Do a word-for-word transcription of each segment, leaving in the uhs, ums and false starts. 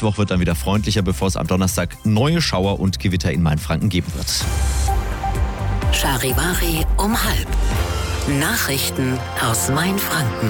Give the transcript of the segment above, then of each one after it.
Mittwoch wird dann wieder freundlicher, bevor es am Donnerstag neue Schauer und Gewitter in Mainfranken geben wird. Charivari um halb. Nachrichten aus Mainfranken.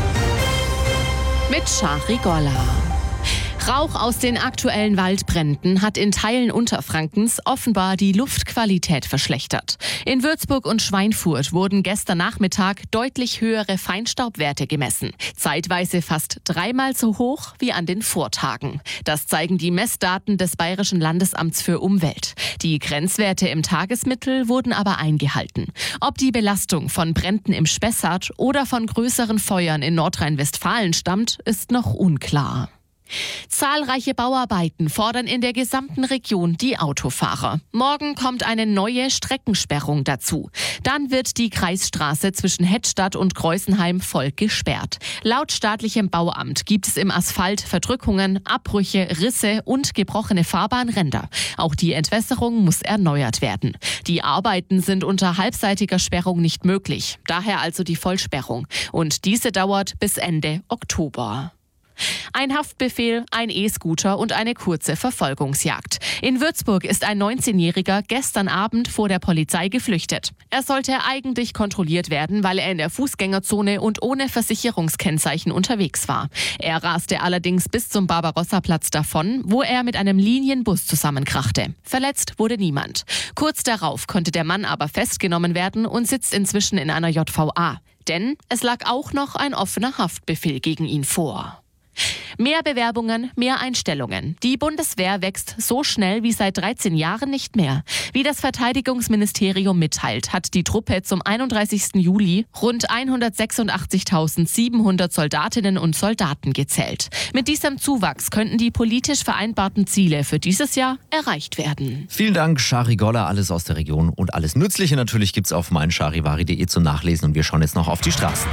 Mit Shari Golla. Rauch aus den aktuellen Waldbränden hat in Teilen Unterfrankens offenbar die Luftqualität verschlechtert. In Würzburg und Schweinfurt wurden gestern Nachmittag deutlich höhere Feinstaubwerte gemessen. Zeitweise fast dreimal so hoch wie an den Vortagen. Das zeigen die Messdaten des Bayerischen Landesamts für Umwelt. Die Grenzwerte im Tagesmittel wurden aber eingehalten. Ob die Belastung von Bränden im Spessart oder von größeren Feuern in Nordrhein-Westfalen stammt, ist noch unklar. Zahlreiche Bauarbeiten fordern in der gesamten Region die Autofahrer. Morgen kommt eine neue Streckensperrung dazu. Dann wird die Kreisstraße zwischen Hettstadt und Kreusenheim voll gesperrt. Laut staatlichem Bauamt gibt es im Asphalt Verdrückungen, Abbrüche, Risse und gebrochene Fahrbahnränder. Auch die Entwässerung muss erneuert werden. Die Arbeiten sind unter halbseitiger Sperrung nicht möglich. Daher also die Vollsperrung. Und diese dauert bis Ende Oktober. Ein Haftbefehl, ein E-Scooter und eine kurze Verfolgungsjagd. In Würzburg ist ein neunzehnjähriger gestern Abend vor der Polizei geflüchtet. Er sollte eigentlich kontrolliert werden, weil er in der Fußgängerzone und ohne Versicherungskennzeichen unterwegs war. Er raste allerdings bis zum Barbarossa-Platz davon, wo er mit einem Linienbus zusammenkrachte. Verletzt wurde niemand. Kurz darauf konnte der Mann aber festgenommen werden und sitzt inzwischen in einer J V A. Denn es lag auch noch ein offener Haftbefehl gegen ihn vor. Mehr Bewerbungen, mehr Einstellungen. Die Bundeswehr wächst so schnell wie seit dreizehn Jahren nicht mehr. Wie das Verteidigungsministerium mitteilt, hat die Truppe zum einunddreißigsten Juli rund hundertsechsundachtzigtausendsiebenhundert Soldatinnen und Soldaten gezählt. Mit diesem Zuwachs könnten die politisch vereinbarten Ziele für dieses Jahr erreicht werden. Vielen Dank, Shari Golla. Alles aus der Region und alles Nützliche natürlich gibt's auf meincharivari punkt de zum Nachlesen. Und wir schauen jetzt noch auf die Straßen.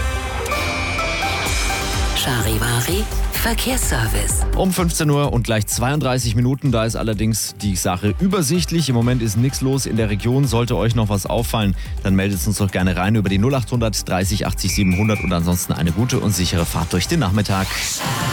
Charivari Verkehrsservice. Um fünfzehn Uhr und gleich zweiunddreißig Minuten, da ist allerdings die Sache übersichtlich. Im Moment ist nichts los in der Region. Sollte euch noch was auffallen, dann meldet es uns doch gerne rein über die null acht hundert dreißig achtzig siebenhundert und ansonsten eine gute und sichere Fahrt durch den Nachmittag.